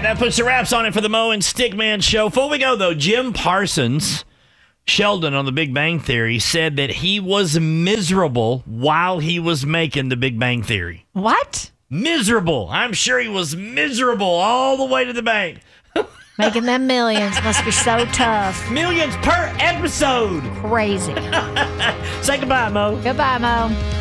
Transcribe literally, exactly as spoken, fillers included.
right, that puts the wraps on it for the Mo and Stickman show. Before we go, though, Jim Parsons, Sheldon on The Big Bang Theory, said that he was miserable while he was making The Big Bang Theory. What? Miserable. I'm sure he was miserable all the way to the bank. Making them millions must be so tough. Millions per episode. Crazy. Say goodbye, Mo. Goodbye, Mo.